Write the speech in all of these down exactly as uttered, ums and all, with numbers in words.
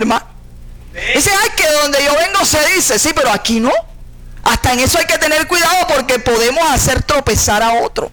hermano. Dice, ay, que donde yo vengo se dice, sí, pero aquí no. Hasta en eso hay que tener cuidado porque podemos hacer tropezar a otro.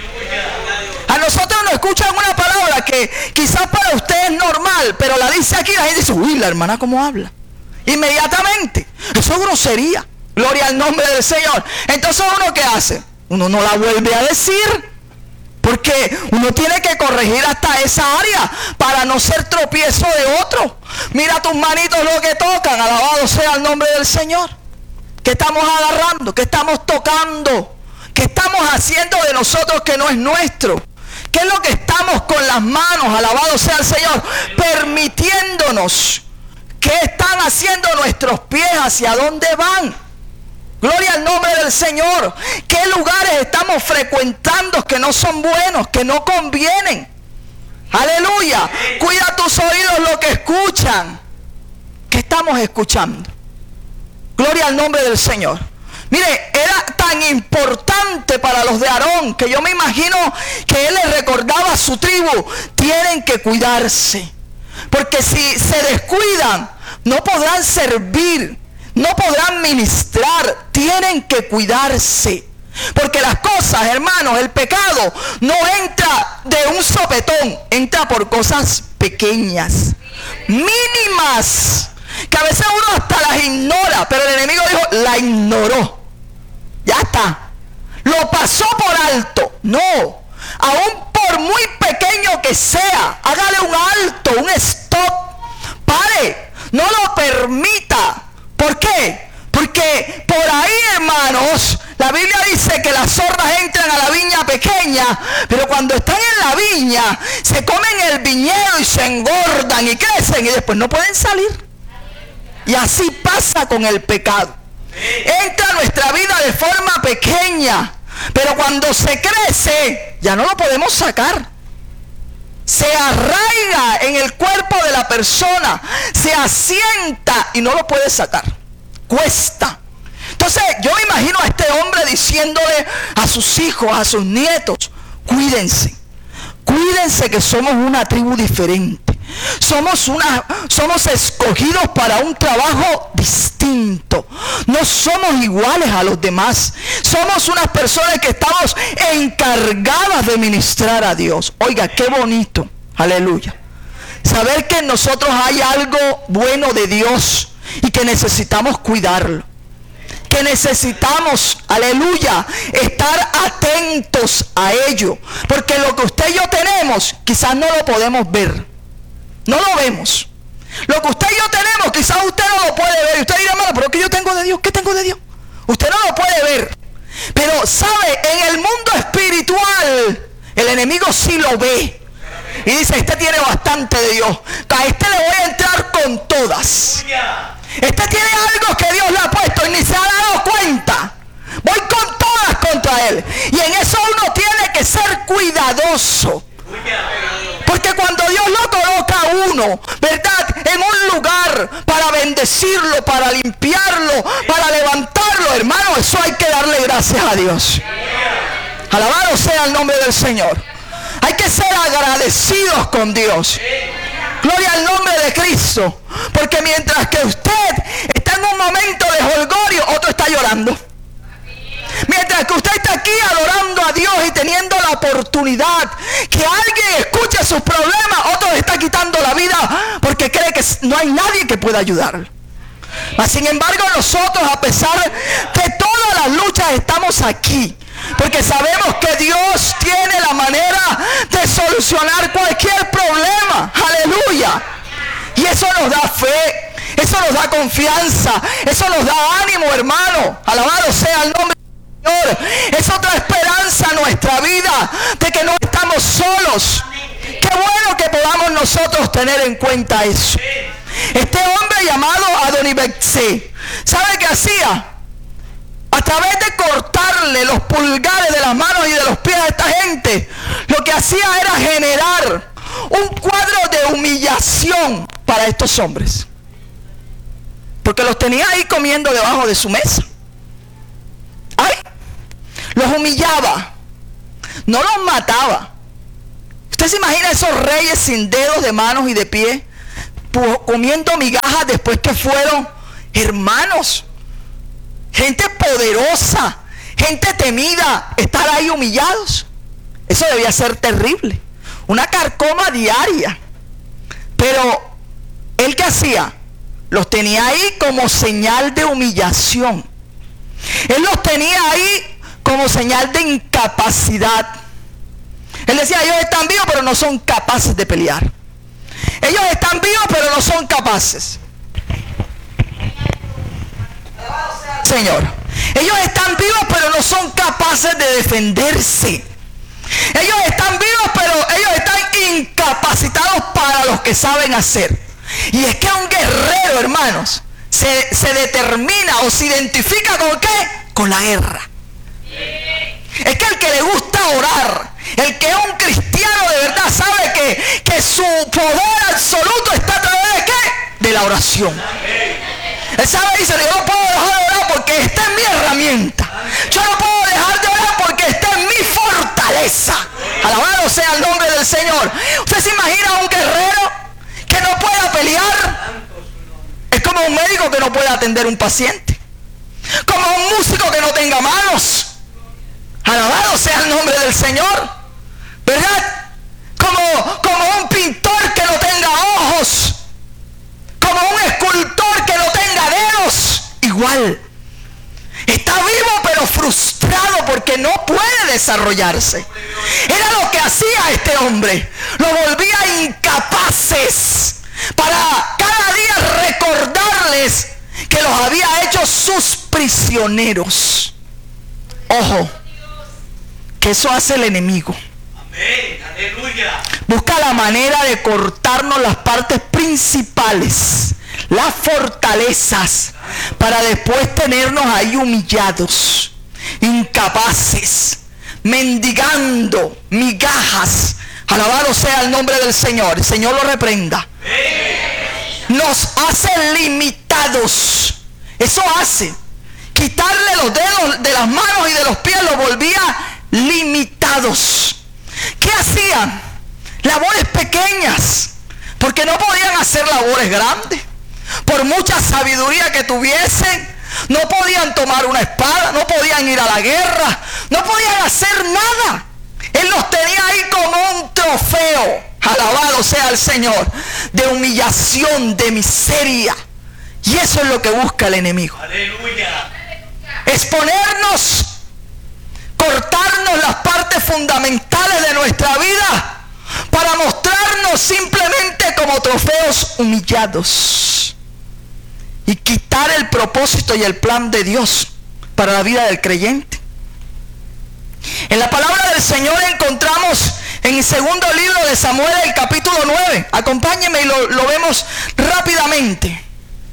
A nosotros nos escuchan una palabra que quizás para usted es normal, pero la dice aquí, la gente dice, uy, la hermana cómo habla. Inmediatamente. Eso es grosería. Gloria al nombre del Señor. Entonces, ¿uno qué hace? Uno no la vuelve a decir. Porque uno tiene que corregir hasta esa área para no ser tropiezo de otro. Mira tus manitos lo que tocan. Alabado sea el nombre del Señor. ¿Qué estamos agarrando? ¿Qué estamos tocando? ¿Qué estamos haciendo de nosotros que no es nuestro? ¿Qué es lo que estamos con las manos? Alabado sea el Señor. Permitiéndonos. ¿Qué están haciendo nuestros pies? ¿Hacia dónde van? Gloria al nombre del Señor. ¿Qué lugares estamos frecuentando que no son buenos, que no convienen? Aleluya. Cuida tus oídos lo que escuchan. ¿Qué estamos escuchando? Gloria al nombre del Señor. Mire, era tan importante para los de Aarón que yo me imagino que él les recordaba a su tribu, tienen que cuidarse. Porque si se descuidan, no podrán servir. No podrán ministrar, tienen que cuidarse. Porque las cosas, hermanos, el pecado no entra de un sopetón, entra por cosas pequeñas, mínimas, que a veces uno hasta las ignora, pero el enemigo dijo, la ignoró. Ya está. Lo pasó por alto. No, aún por muy pequeño que sea, hágale un alto, un stop. Pare, no lo permita. ¿Por qué? Porque por ahí, hermanos, la Biblia dice que las zorras entran a la viña pequeña, pero cuando están en la viña, se comen el viñedo y se engordan y crecen y después no pueden salir. Y así pasa con el pecado. Entra a nuestra vida de forma pequeña, pero cuando se crece, ya no lo podemos sacar. Se arraiga en el cuerpo de la persona, se asienta y no lo puede sacar. Cuesta. Entonces yo me imagino a este hombre diciéndole a sus hijos, a sus nietos, cuídense, cuídense que somos una tribu diferente. Somos una, somos escogidos para un trabajo distinto. No somos iguales a los demás. Somos unas personas que estamos encargadas de ministrar a Dios. Oiga, qué bonito. Aleluya. Saber que en nosotros hay algo bueno de Dios y que necesitamos cuidarlo. Que necesitamos, aleluya, estar atentos a ello. Porque lo que usted y yo tenemos, quizás no lo podemos ver. No lo vemos. Lo que usted y yo tenemos, quizás usted no lo puede ver. Y usted dirá, hermano, pero ¿qué yo tengo de Dios? ¿Qué tengo de Dios? Usted no lo puede ver. Pero, ¿sabe? En el mundo espiritual, el enemigo sí lo ve. Y dice, este tiene bastante de Dios. A este le voy a entrar con todas. Este tiene algo que Dios le ha puesto y ni se ha dado cuenta. Voy con todas contra él. Y en eso uno tiene que ser cuidadoso. Porque cuando Dios lo coloca a uno, ¿verdad?, en un lugar para bendecirlo, para limpiarlo, para levantarlo, hermano, eso hay que darle gracias a Dios. Alabado sea el nombre del Señor. Hay que ser agradecidos con Dios. Gloria al nombre de Cristo. Porque mientras que usted está en un momento de jolgorio, otro está llorando. Mientras que usted está aquí adorando a Dios y teniendo la oportunidad que alguien escuche sus problemas, otro le está quitando la vida porque cree que no hay nadie que pueda ayudarlo. Mas sin embargo, nosotros, a pesar de todas las luchas, estamos aquí porque sabemos que Dios tiene la manera de solucionar cualquier problema. Aleluya. Y eso nos da fe, eso nos da confianza, eso nos da ánimo, hermano. Alabado sea el nombre del Señor. Es otra esperanza en nuestra vida de que no estamos solos. Qué bueno que podamos nosotros tener en cuenta eso. Este hombre llamado Adonibetsé, ¿sabe qué hacía? A través de cortarle los pulgares de las manos y de los pies a esta gente, lo que hacía era generar un cuadro de humillación para estos hombres. Porque los tenía ahí comiendo debajo de su mesa. Ay, los humillaba. No los mataba. ¿Usted se imagina esos reyes sin dedos de manos y de pies? comiendo migajas después que fueron hermanos, gente poderosa, gente temida, estar ahí humillados. Eso debía ser terrible, una carcoma diaria. Pero ¿él qué hacía? Los tenía ahí como señal de humillación. Él los tenía ahí como señal de incapacidad. Él decía, ellos están vivos pero no son capaces de pelear. Ellos están vivos pero no son capaces. Señor, ellos están vivos pero no son capaces de defenderse. Ellos están vivos pero ellos están incapacitados para lo que saben hacer. Y es que un guerrero, hermanos, se, se determina o se identifica con ¿qué? Con la guerra. Es que el que le gusta orar, el que es un cristiano de verdad, sabe que, que su poder absoluto está a través de ¿qué? De la oración. Él sabe, dice, yo no puedo dejar de orar porque esta es mi herramienta. Yo no puedo dejar de orar porque esta es mi fortaleza. Alabado sea el nombre del Señor. ¿Usted se imagina a un guerrero que no pueda pelear? Es como un médico que no puede atender un paciente, como un músico que no tenga manos. Alabado sea el nombre del Señor, ¿verdad? Como, como un pintor que no tenga ojos, como un escultor que no tenga dedos. Igual, está vivo pero frustrado porque no puede desarrollarse. Era lo que hacía este hombre, lo volvía incapaces para cada día recordarles que los había hecho sus prisioneros. Ojo, que eso hace el enemigo. Amén, aleluya. Busca la manera de cortarnos las partes principales, las fortalezas, para después tenernos ahí humillados, incapaces, mendigando migajas. Alabado sea el nombre del Señor. El Señor lo reprenda. Nos hace limitados. Eso hace. Quitarle los dedos de las manos y de los pies los volvía limitados. ¿Qué hacían? Labores pequeñas, porque no podían hacer labores grandes. Por mucha sabiduría que tuviesen, no podían tomar una espada, no podían ir a la guerra, no podían hacer nada. Él los tenía ahí como un trofeo, alabado sea el Señor, de humillación, de miseria. Y eso es lo que busca el enemigo. Aleluya. Exponernos, cortarnos las partes fundamentales de nuestra vida para mostrarnos simplemente como trofeos humillados y quitar el propósito y el plan de Dios para la vida del creyente. En la palabra del Señor encontramos en el segundo libro de Samuel, el capítulo nueve. Acompáñenme y lo, lo vemos rápidamente.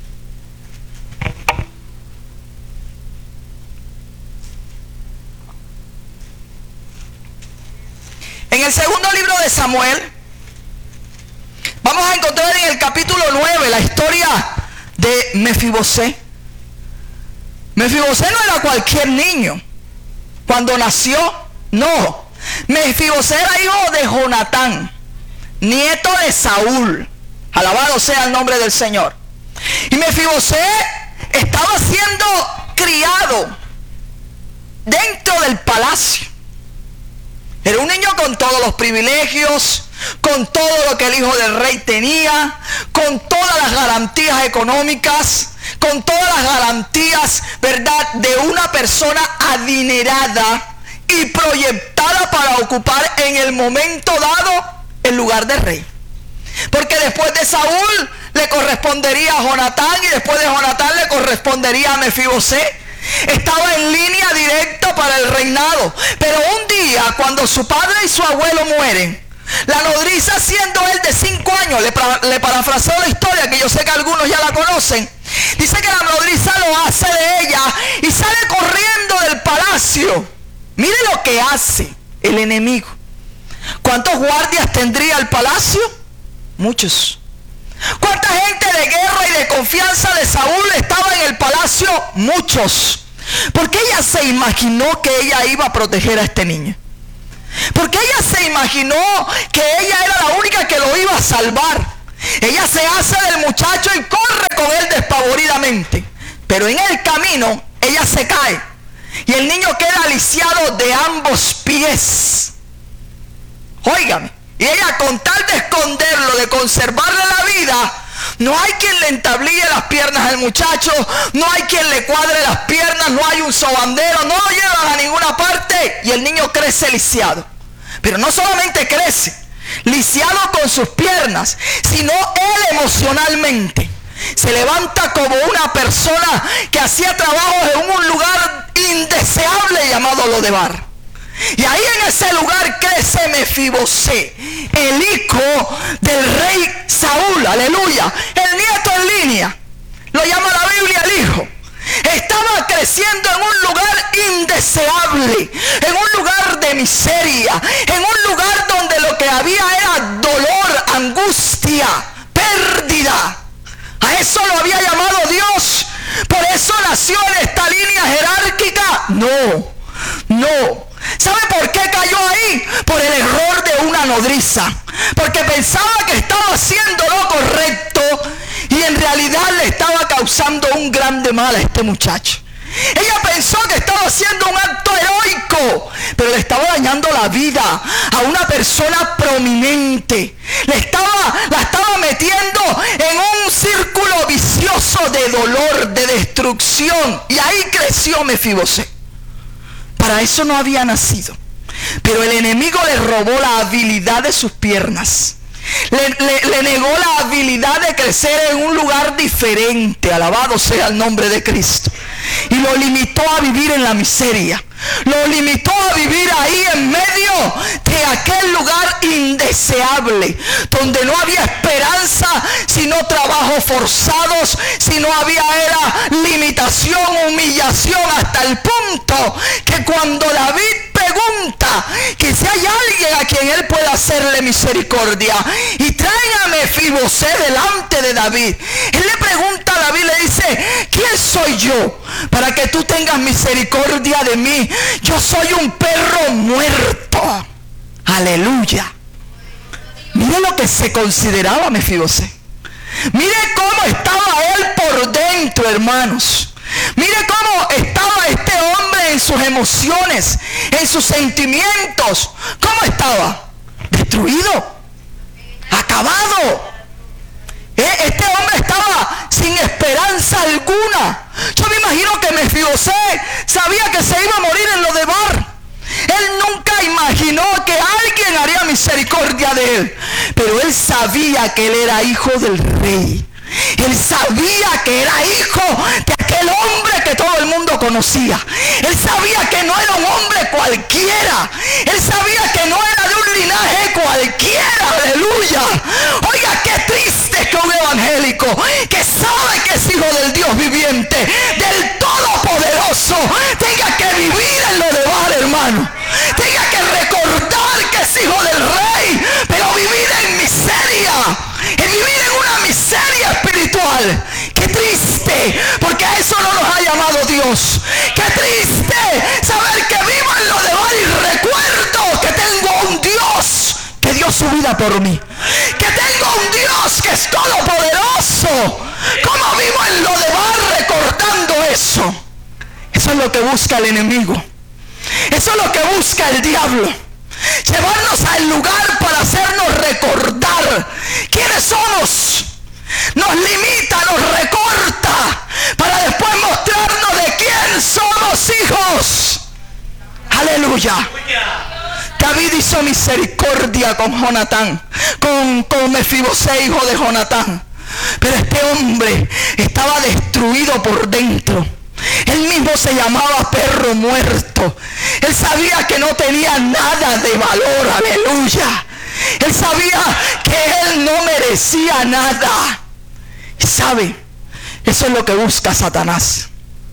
En el segundo libro de Samuel vamos a encontrar en el capítulo nueve la historia de Mefibosé. Mefibosé no era cualquier niño. Cuando nació, no. Mefibosé era hijo de Jonatán, nieto de Saúl. Alabado sea el nombre del Señor. Y Mefibosé estaba siendo criado dentro del palacio. Era un niño con todos los privilegios, con todo lo que el hijo del rey tenía, con todas las garantías económicas, con todas las garantías, ¿verdad?, de una persona adinerada y proyectada para ocupar en el momento dado el lugar de rey. Porque después de Saúl le correspondería a Jonatán y después de Jonatán le correspondería a Mefibosé. Estaba en línea directa para el reinado. Pero un día, cuando su padre y su abuelo mueren, la nodriza, siendo él de cinco años, le, para, le parafraseo la historia, que yo sé que algunos ya la conocen, dice que la nodriza lo hace de ella y sale corriendo del palacio. Mire lo que hace el enemigo. ¿Cuántos guardias tendría el palacio? Muchos. ¿Cuánta gente de guerra y de confianza de Saúl estaba en el palacio? Muchos. Porque ella se imaginó que ella iba a proteger a este niño. Porque ella se imaginó que ella era la única que lo iba a salvar. Ella se hace del muchacho y corre con él despavoridamente. Pero en el camino ella se cae y el niño queda lisiado de ambos pies. Óigame, y ella, con tal de esconderlo, de conservarle la vida, no hay quien le entablille las piernas al muchacho, no hay quien le cuadre las piernas, no hay un sobandero, no lo llevan a ninguna parte y el niño crece lisiado. Pero no solamente crece lisiado con sus piernas, sino él emocionalmente se levanta como una persona que hacía trabajos en un lugar indeseable llamado Lodebar. Y ahí en ese lugar crece Mefibosé, el hijo del rey Saúl, aleluya, el nieto en línea, lo llama la Biblia el hijo. Estaba creciendo en un lugar indeseable, en un lugar de miseria, en un lugar donde lo que había era dolor, angustia, pérdida. A eso lo había llamado Dios. Por eso nació en esta línea jerárquica. No, no. ¿Sabe por qué cayó ahí? Por el error de una nodriza. Porque pensaba que estaba haciendo lo correcto y en realidad le estaba causando un grande mal a este muchacho. Ella pensó que estaba haciendo un acto heroico, pero le estaba dañando la vida a una persona prominente. Le estaba, la estaba metiendo en un círculo vicioso de dolor, de destrucción. Y ahí creció Mefibosé. Para eso no había nacido. Pero el enemigo le robó la habilidad de sus piernas. Le, le, le negó la habilidad de crecer en un lugar diferente. Alabado sea el nombre de Cristo. Y lo limitó a vivir en la miseria. Lo limitó a vivir ahí en medio de aquel lugar indeseable, donde no había esperanza, sino trabajos forzados, sino había era limitación, humillación, hasta el punto que cuando David pregunta que si hay alguien a quien él pueda hacerle misericordia y traen a Mefibosé delante de David, él le pregunta a David, le dice: ¿quién soy yo para que tú tengas misericordia de mí? Yo soy un perro muerto. Aleluya. Mire lo que se consideraba Mefibosé. Mire cómo estaba él por dentro, hermanos. Mire cómo estaba este hombre en sus emociones, en sus sentimientos. ¿Cómo estaba? Destruido, acabado. Este hombre estaba sin esperanza alguna. Yo me imagino que Mefibosé sabía que se iba a morir en Lodebar. Él nunca imaginó que alguien haría misericordia de él. Pero él sabía que él era hijo del rey. Él sabía que era hijo de aquel hombre que todo el mundo conocía. Él sabía que no era un hombre cualquiera. Él sabía que no era de un linaje cualquiera. Aleluya. Oiga, qué triste que un evangélico que sabe que es hijo del Dios viviente, del Todopoderoso, tenga que vivir en Lodebar, hermano. Tenga que recordar que es hijo del rey, pero vivir en miseria, en vivir en una miseria espiritual. Qué triste, porque a eso no nos ha llamado Dios. Qué triste saber que vivo en Lodebar y recuerdo que tengo un Dios que dio su vida por mí, que tengo un Dios que es todopoderoso. ¿Cómo vivo en Lodebar recordando eso? Eso es lo que busca el enemigo. Eso es lo que busca el diablo. Llevarnos al lugar para hacernos recordar quiénes somos. Nos limita, nos recorta, para después mostrarnos de quién somos hijos. Aleluya. David hizo misericordia con Jonatán, con, con Mefibosé, hijo de Jonatán. Pero este hombre estaba destruido por dentro. Él mismo se llamaba perro muerto. Él sabía que no tenía nada de valor. Aleluya. Él sabía que él no merecía nada. Y sabe, eso es lo que busca Satanás.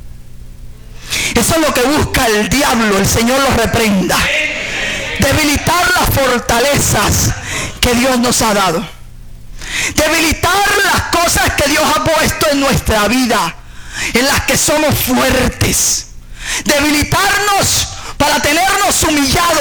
Eso es lo que busca el diablo. El Señor lo reprenda. Debilitar las fortalezas que Dios nos ha dado. Debilitar las cosas que Dios ha puesto en nuestra vida, en las que somos fuertes. Debilitarnos para tenernos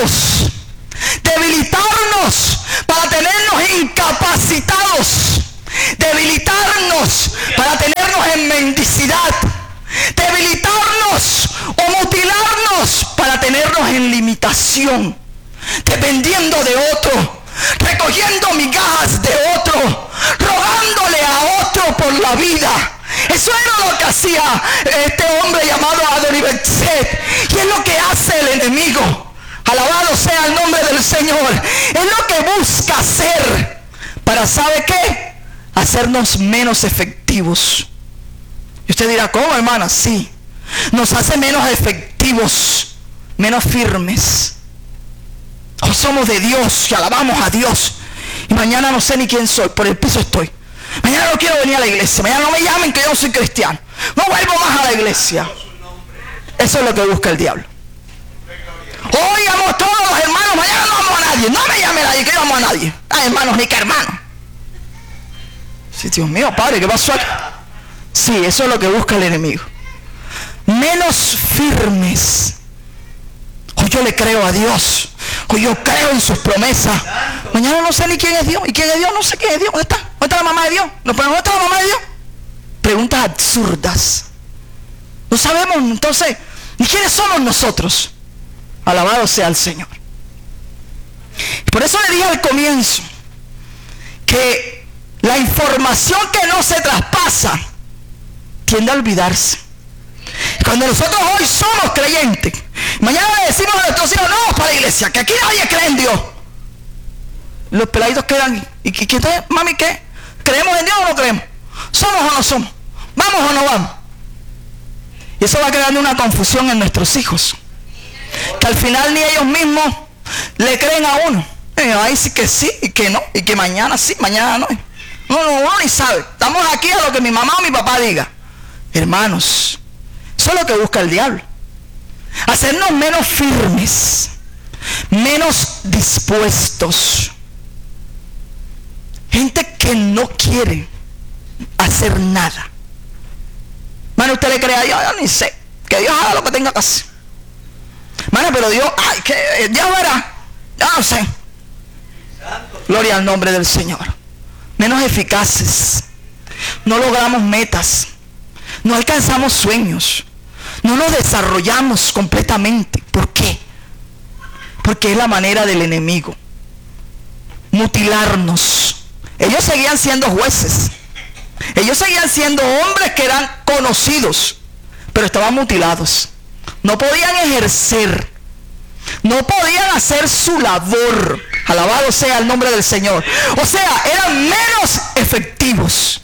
humillados. Debilitarnos para tenernos incapacitados. debilitarnos para tenernos en mendicidad, debilitarnos o mutilarnos para tenernos en limitación, dependiendo de otro, recogiendo migajas de otro, rogándole a otro por la vida. Eso era lo que hacía este hombre llamado Adonibezek, y es lo que hace el enemigo. Alabado sea el nombre del Señor. Es lo que busca hacer para, ¿sabe qué? Hacernos menos efectivos. Y usted dirá, ¿cómo, hermana? Sí, nos hace menos efectivos, menos firmes. Oh, somos de Dios y alabamos a Dios, y mañana no sé ni quién soy, por el piso estoy. Mañana no quiero venir a la iglesia, mañana no me llamen que yo no soy cristiano, no vuelvo más a la iglesia. Eso es lo que busca el diablo. Hoy amo a todos los hermanos, mañana no amo a nadie, no me llame nadie que yo amo a nadie. Ay, hermanos, ni que hermanos. Sí, Dios mío, Padre, ¿qué pasó aquí? Sí, eso es lo que busca el enemigo. Menos firmes. Hoy yo le creo a Dios, hoy yo creo en sus promesas. Mañana no sé ni quién es Dios, y quién es Dios, no sé quién es Dios. ¿Dónde está? ¿Dónde está la mamá de Dios? ¿No, pero ¿dónde está la mamá de Dios? Preguntas absurdas. No sabemos entonces ni quiénes somos nosotros. Alabado sea el Señor. Por eso le dije al comienzo que la información que no se traspasa tiende a olvidarse. Cuando nosotros hoy somos creyentes, mañana le decimos a nuestros hijos, no, para la iglesia, que aquí nadie cree en Dios. Los peladitos quedan, ¿y qué entonces, mami, qué? ¿Creemos en Dios o no creemos? ¿Somos o no somos? ¿Vamos o no vamos? Y eso va creando una confusión en nuestros hijos, que al final ni ellos mismos le creen a uno. Ahí sí que sí, y que no, y que mañana sí, mañana no. No, no, uno ni sabe. Estamos aquí a lo que mi mamá o mi papá diga. Hermanos, eso es lo que busca el diablo. Hacernos menos firmes, menos dispuestos. Gente que no quiere hacer nada. Mano, usted le cree a Dios, yo ni sé. Que Dios haga lo que tenga que hacer. Mano, pero Dios, ay, que Dios verá. Yo no sé. Gloria al nombre del Señor. Menos eficaces. No logramos metas. No alcanzamos sueños. No nos desarrollamos completamente. ¿Por qué? Porque es la manera del enemigo. Mutilarnos. Ellos seguían siendo jueces. Ellos seguían siendo hombres que eran conocidos, pero estaban mutilados. No podían ejercer. No podían hacer su labor. Alabado sea el nombre del Señor. O sea, eran menos efectivos.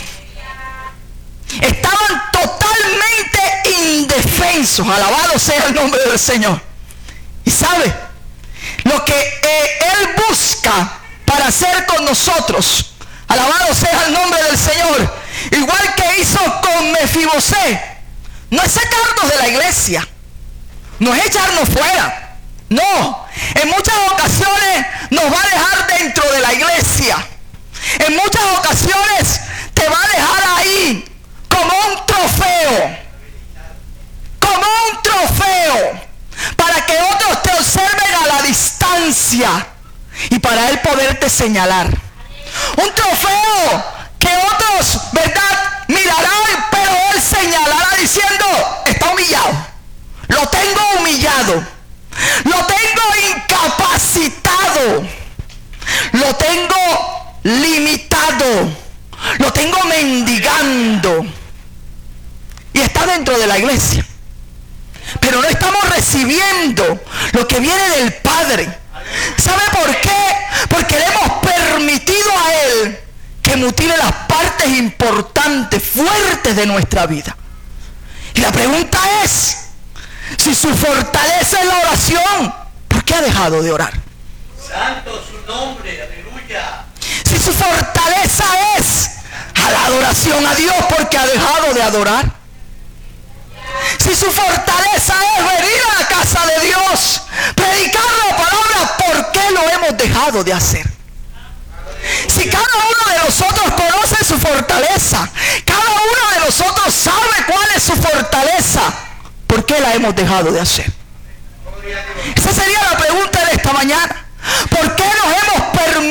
Estaban totalmente indefensos. Alabado sea el nombre del Señor. Y sabe, lo que eh, Él busca para hacer con nosotros, alabado sea el nombre del Señor, igual que hizo con Mefibosé, no es sacarnos de la iglesia, no es echarnos fuera. No, en muchas ocasiones nos va a dejar dentro de la iglesia. En muchas ocasiones te va a dejar ahí como un trofeo, como un trofeo, para que otros te observen a la distancia y para él poderte señalar. Un trofeo que otros, ¿verdad?, mirarán, pero él señalará diciendo, está humillado, lo tengo humillado, lo tengo incapacitado, lo tengo limitado, lo tengo mendigando. Y está dentro de la iglesia, pero no estamos recibiendo lo que viene del Padre. ¿Sabe por qué? Porque le hemos permitido a Él que mutile las partes importantes, fuertes de nuestra vida. Y la pregunta es, si su fortaleza es la oración, ¿por qué ha dejado de orar? Santo su nombre, aleluya. Si su fortaleza es a la adoración a Dios, ¿por qué ha dejado de adorar? Si su fortaleza es venir a la casa de Dios, predicar la palabra, ¿por qué lo hemos dejado de hacer? Si cada uno de nosotros conoce su fortaleza, cada uno de nosotros sabe cuál es su fortaleza, ¿por qué la hemos dejado de hacer? Esa sería la pregunta de esta mañana. ¿Por qué nos hemos permitido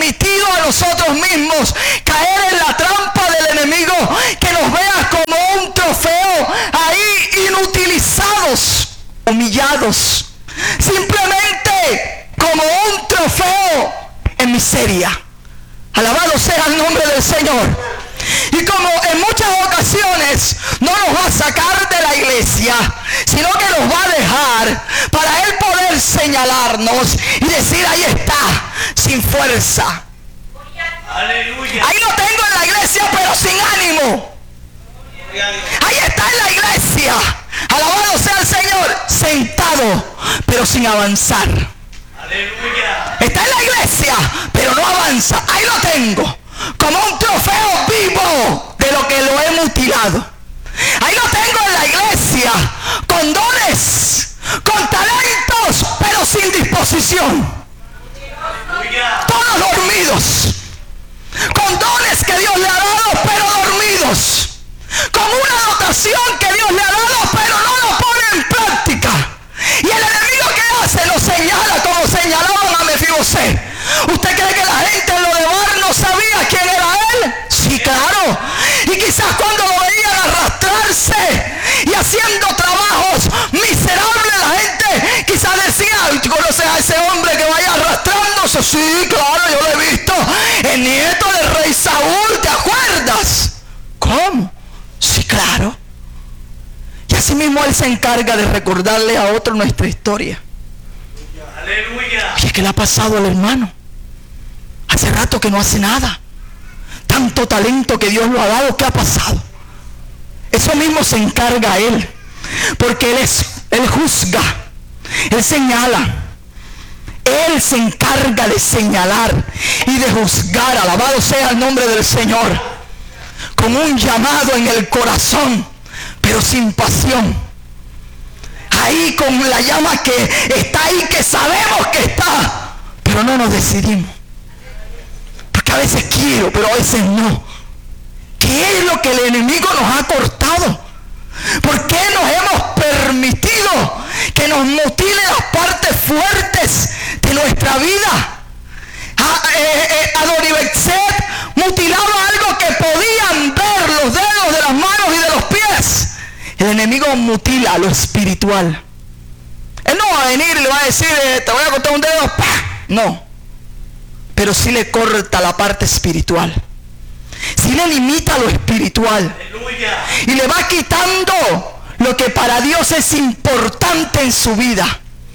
miedo a nosotros mismos caer en la trampa del enemigo, que nos vea como un trofeo ahí inutilizados, humillados, simplemente como un trofeo en miseria. Alabado sea el nombre del Señor. Y como en muchas ocasiones no nos va a sacar de la iglesia, sino que nos va a dejar para Él poder señalarnos y decir, ahí está, sin fuerza. Aleluya. Ahí lo tengo en la iglesia, pero sin ánimo. Ahí está en la iglesia, alabado sea el Señor, sentado, pero sin avanzar. Aleluya. Está en la iglesia, pero no avanza. Ahí lo tengo, como un trofeo vivo de lo que lo he mutilado. Ahí lo tengo en la iglesia, con dones, con talentos, pero sin disposición. Todos dormidos, con dones que Dios le ha dado, pero dormidos, con una dotación que Dios le ha dado, pero no lo pone en práctica. Y el enemigo, ¿qué hace? Lo señala, como señalaban a Mefiboset. ¿Usted cree que la gente en lo de Bar no sabía quién era él? Sí, claro. Y quizás cuando lo veían arrastrarse y haciendo trabajos miserables, la gente quizás decía, ¿conoces a ese hombre que vaya arrastrándose? Sí, claro, yo lo he visto. El nieto del rey Saúl, ¿te acuerdas? ¿Cómo? Sí, claro. Y así mismo Él se encarga de recordarle a otro nuestra historia. Aleluya. Oye, ¿qué le ha pasado al hermano? Hace rato que no hace nada. Tanto talento que Dios lo ha dado, ¿qué ha pasado? Eso mismo se encarga Él. Porque Él es, Él juzga, Él señala. Él se encarga de señalar y de juzgar. Alabado sea el nombre del Señor. Con un llamado en el corazón, pero sin pasión. Ahí con la llama que está ahí, que sabemos que está, pero no nos decidimos. Porque a veces quiero, pero a veces no. ¿Qué es lo que el enemigo nos ha cortado? ¿Por qué nos hemos permitido que nos mutile las partes fuertes de nuestra vida? A, eh, eh, Adonibexet mutilaba algo que podían ver los dedos de las manos y de los pies. El enemigo mutila lo espiritual. Él no va a venir y le va a decir, eh, te voy a cortar un dedo. ¡Pah! No. Pero sí le corta la parte espiritual. Sí le limita lo espiritual. ¡Aleluya! Y le va quitando lo que para Dios es importante en su vida.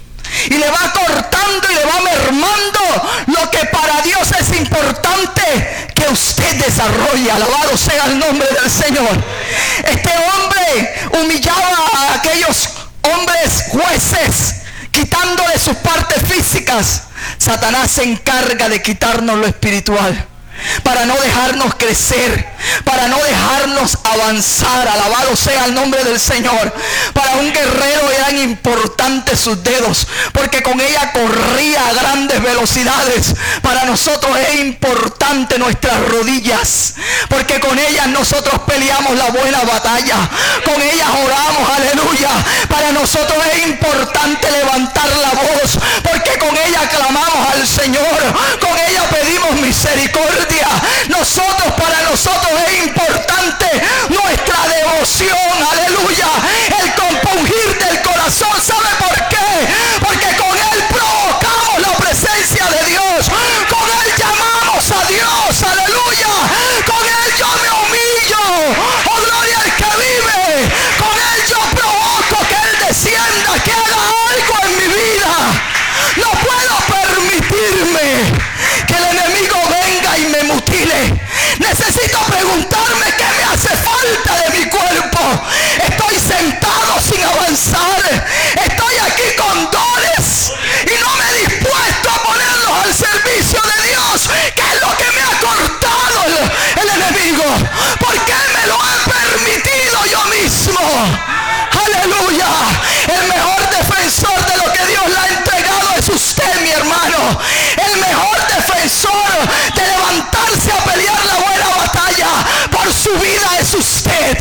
Y le va cortando y le va mermando lo que para Dios es importante que usted desarrolle. Alabado sea el nombre del Señor. Este hombre humillaba a aquellos hombres jueces, quitándole sus partes físicas. Satanás se encarga de quitarnos lo espiritual, para no dejarnos crecer, para no dejarnos avanzar. Alabado sea el nombre del Señor. Para un guerrero eran importantes sus dedos, porque con ella corría a grandes velocidades. Para nosotros es importante nuestras rodillas, porque con ellas nosotros peleamos la buena batalla, con ellas oramos, aleluya. Para nosotros es importante levantar la voz, porque con ella clamamos al Señor, con ella pedimos misericordia. Nosotros, para nosotros es importante nuestra devoción, aleluya, el compungir del corazón. ¿Sabe por qué? Porque con él provocamos la presencia de Dios, con él llamamos a Dios, aleluya, con él yo me humillo, oh gloria al que vive, con él yo provoco que él descienda, que haga algo en mi vida. No puedo permitirme que el enemigo venga y me mutile. Necesito preguntarme qué me hace falta de mi cuerpo. Estoy sentado sin avanzar. Estoy aquí con dones y no me he dispuesto a ponerlos al servicio de Dios. ¿Qué es lo que me ha cortado el, el enemigo? ¿Por qué me lo ha permitido yo mismo? Aleluya. El mejor defensor de lo que Dios le ha entregado es usted, mi hermano. El mejor defensor de levantarse a pelear la buena batalla por su vida es usted.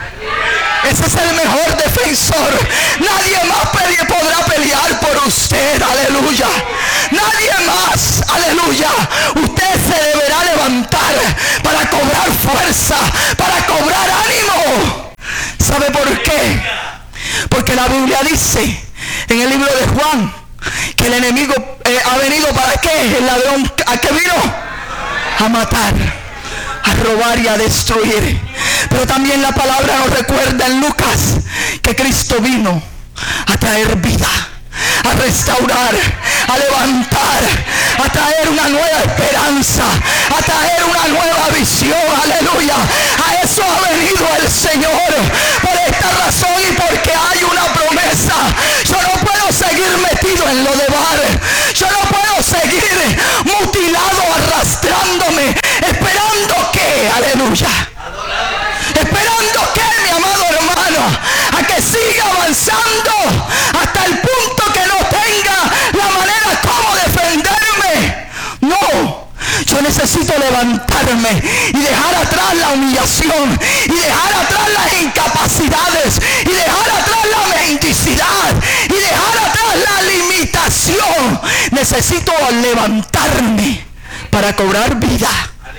Ese es el mejor defensor. Nadie más podrá pelear por usted, aleluya. Nadie más, aleluya. Usted se deberá para cobrar fuerza, para cobrar ánimo. ¿Sabe por qué? Porque la Biblia dice en el libro de Juan que el enemigo eh, ha venido para qué. El ladrón, ¿a qué vino? A matar, a robar y a destruir. Pero también la palabra nos recuerda en Lucas que Cristo vino a traer vida, a restaurar, a levantar, a traer una nueva esperanza, a traer una nueva visión. Aleluya. A eso ha venido el Señor. Por esta razón y porque hay una promesa, yo no puedo seguir metido en lo de bar. Yo no puedo seguir mutilado, arrastrándome, esperando que, aleluya, esperando que, mi amado hermano, a que siga avanzando hasta el punto que no tenga la manera como defenderme. No, yo necesito levantarme y dejar atrás la humillación, y dejar atrás las incapacidades, y dejar atrás la mendicidad, y dejar atrás la limitación. Necesito levantarme para cobrar vida.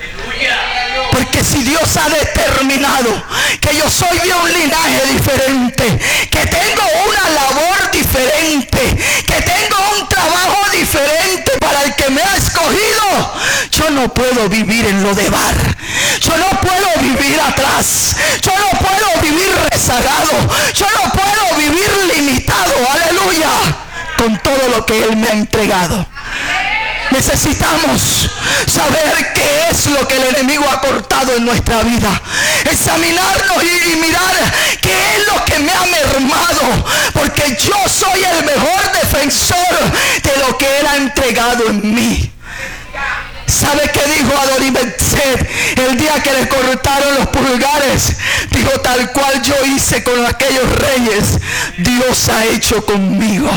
Porque si Dios ha determinado que yo soy de un linaje diferente, que tengo una labor diferente, que tengo un trabajo diferente para el que me ha escogido, yo no puedo vivir en lo de bar. Yo no puedo vivir atrás. Yo no puedo vivir rezagado. Yo no puedo vivir limitado. Aleluya. Con todo lo que Él me ha entregado. Necesitamos saber qué es lo que el enemigo ha cortado en nuestra vida. Examinarnos y, y mirar qué es lo que me ha mermado. Porque yo soy el mejor defensor de lo que Él ha entregado en mí. ¿Sabe qué dijo Adonibezek el día que le cortaron los pulgares? Dijo: tal cual yo hice con aquellos reyes, Dios ha hecho conmigo.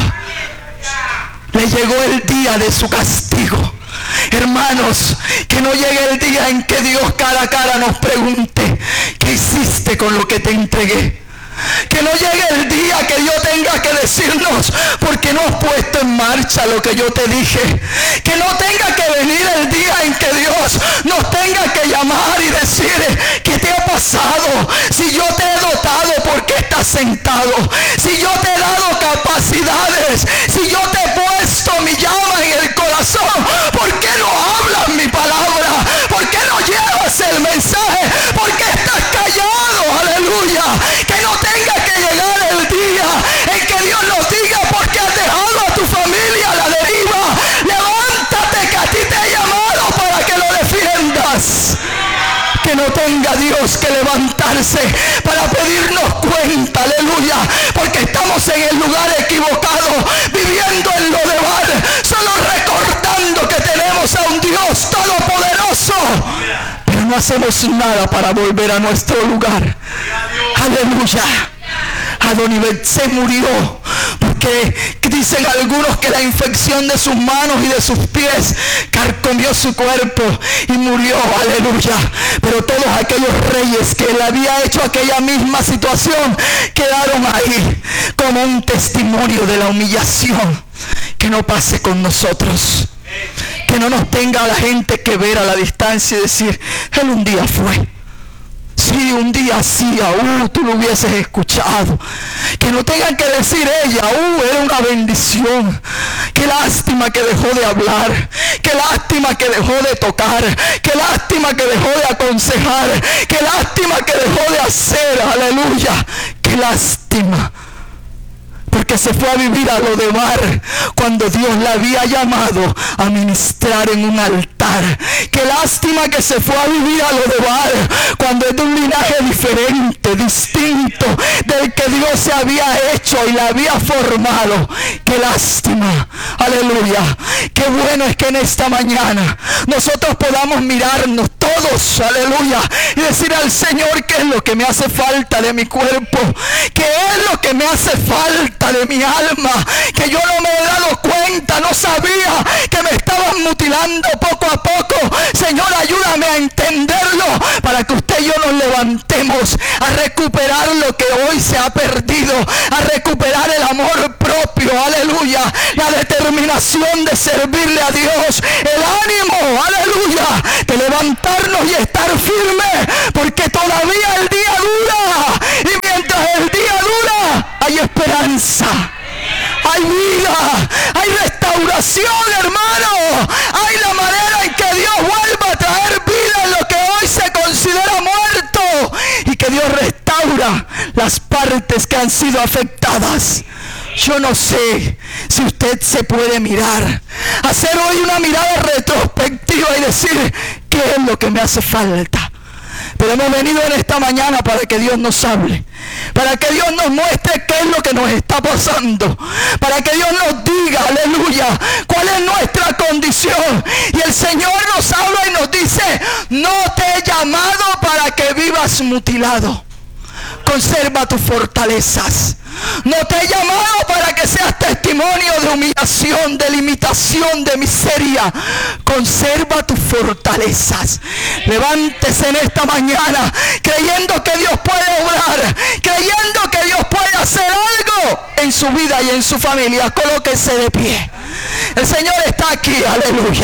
Le llegó el día de su castigo. Hermanos, que no llegue el día en que Dios cara a cara nos pregunte: ¿qué hiciste con lo que te entregué? Que no llegue el día que Dios tenga que decirnos: ¿por qué no has puesto en marcha lo que yo te dije? Que no tenga que venir el día en que Dios nos tenga que llamar y decir: ¿qué te ha pasado? Si yo te he dotado, ¿por qué estás sentado? Si yo te he dado capacidades, si yo te he puesto mi llama en el corazón, ¿por qué no hablas mi palabra? ¿Por qué no llevas el mensaje? ¿Por qué estás callado? Aleluya. Que no tenga que llegar el día en que Dios nos diga: ¿por qué has dejado a tu familia a la deriva? Levántate, que a ti te he llamado para que lo defiendas. Que no tenga Dios que levantarse para pedirnos cuenta, aleluya, porque estamos en el lugar equivocado, viviendo en lo de bar, solo recordando que tenemos a un Dios todopoderoso, pero no hacemos nada para volver a nuestro lugar. Aleluya. Adonibezek murió porque dicen algunos que la infección de sus manos y de sus pies carcomió su cuerpo y murió. Aleluya. Pero todos aquellos reyes que le había hecho aquella misma situación quedaron ahí como un testimonio de la humillación. Que no pase con nosotros. Que no nos tenga a la gente que ver a la distancia y decir: él un día fue. Sí, un día hacía, uh, tú lo hubieses escuchado. Que no tengan que decir ella: uh, era una bendición. Qué lástima que dejó de hablar. Qué lástima que dejó de tocar. Qué lástima que dejó de aconsejar. Qué lástima que dejó de hacer. Aleluya. Qué lástima. Porque se fue a vivir a lo de bar cuando Dios la había llamado a ministrar en un altar. Qué lástima que se fue a vivir a lo de bar cuando es de un linaje diferente, distinto del que Dios se había hecho y la había formado. Qué lástima. Aleluya. Qué bueno es que en esta mañana nosotros podamos mirarnos todos, aleluya, y decir al Señor: ¿qué es lo que me hace falta de mi cuerpo? ¿Qué es lo que me hace falta de de mi alma, que yo no me he dado cuenta, no sabía que me estaban mutilando poco a poco. Señor, ayúdame a entenderlo para que usted y yo nos levantemos a recuperar lo que hoy se ha perdido, a recuperar el amor propio, aleluya, la determinación de servirle a Dios, el ánimo, aleluya, de levantarnos y estar firmes, porque todavía el día dura, y mientras el día dura hay esperanza, hay vida, hay restauración, hermano, hay la manera en que Dios vuelva a traer vida en lo que hoy se considera muerto, y que Dios restaura las partes que han sido afectadas. Yo no sé si usted se puede mirar, hacer hoy una mirada retrospectiva y decir qué es lo que me hace falta. Pero hemos venido en esta mañana para que Dios nos hable, para que Dios nos muestre qué es lo que nos está pasando, para que Dios nos diga, aleluya, cuál es nuestra condición. Y el Señor nos habla y nos dice: no te he llamado para que vivas mutilado. Conserva tus fortalezas. No te he llamado para que seas testimonio de humillación, de limitación, de miseria. Conserva tus fortalezas. Levántese en esta mañana creyendo que Dios puede obrar, creyendo que Dios puede hacer algo en su vida y en su familia. Colóquese de pie. El Señor está aquí, aleluya.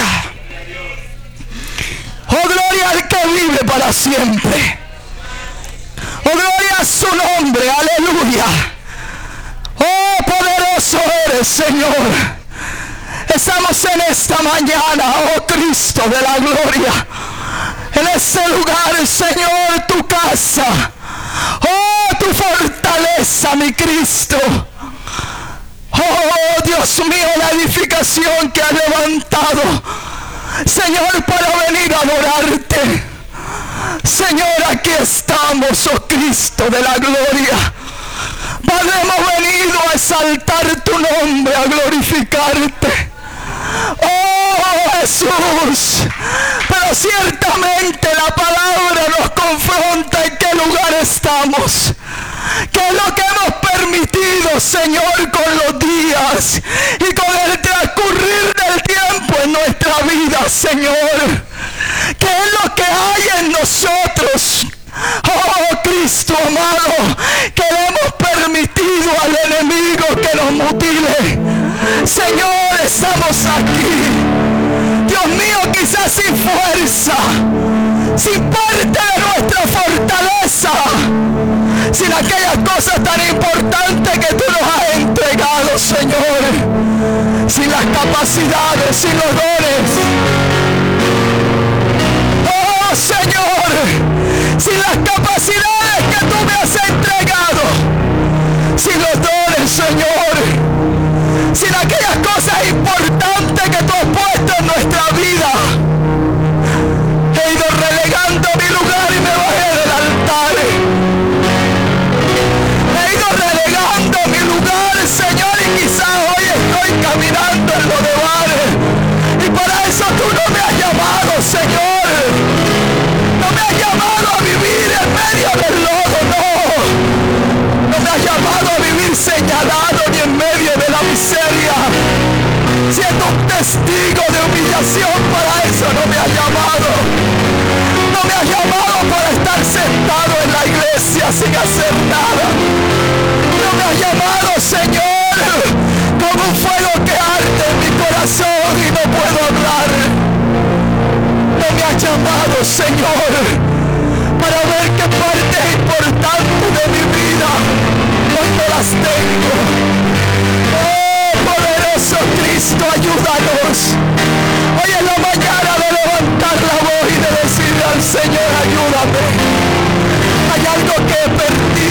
Oh, gloria al que vive para siempre. Oh, gloria a su nombre, aleluya. Oh, poderoso eres, Señor. Estamos en esta mañana, oh Cristo de la gloria, en ese lugar, Señor, tu casa. Oh, tu fortaleza, mi Cristo. Oh, Dios mío, la edificación que has levantado, Señor, para venir a adorarte. Señor, aquí estamos, oh Cristo de la gloria. Padre, hemos venido a exaltar tu nombre, a glorificarte. Oh Jesús, pero ciertamente la palabra nos confronta en qué lugar estamos. ¿Qué es lo que hemos permitido, Señor, con los días y con el transcurrir del tiempo en nuestra vida, Señor? ¿Qué es lo que hay en nosotros? Oh Cristo amado, que le hemos permitido al enemigo que nos mutile. Señor, estamos aquí, Dios mío, quizás sin fuerza, sin parte de nuestra fortaleza, sin aquellas cosas tan importantes que tú nos has entregado, Señor, sin las capacidades, sin los dones. Oh Señor, sin las capacidades que tú me has entregado, sin los dones, Señor, sin aquellas cosas importantes que tú has puesto en nuestra vida. He ido relegando mi lugar y me bajé del altar. He ido relegando mi lugar, Señor, y quizás hoy estoy caminando en lo de bar. Y para eso tú no me has llamado, Señor. No me has llamado a vivir en medio del lodo, no. No me has llamado a vivir señalado ni en medio de la miseria, siendo un testigo de humillación. Para eso no me has llamado. No me has llamado para estar sentado en la iglesia sin hacer nada. No me has llamado, Señor, como un fuego que arde en mi corazón y no puedo hablar. No me has llamado, Señor, para ver qué parte importante de mi vida hoy no las tengo. Oh, poderoso Cristo, ayúdanos. Hoy es la mañana de levantar la voz y de decirle al Señor: ayúdame. Hay algo que he perdido.